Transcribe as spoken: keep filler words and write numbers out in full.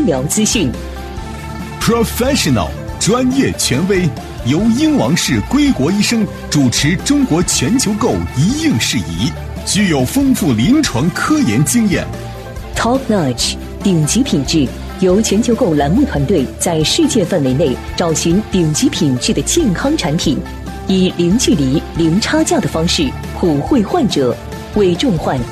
疗资讯。 Professional 专业权威，由英王氏归国医生主持中国全球购一应事宜，具有丰富临床科研经验。 Top Notch 顶级品质，由全球购栏目团队在世界范围内找寻顶级品质的健康产品，以零距离、零差价的方式普惠患者，为重患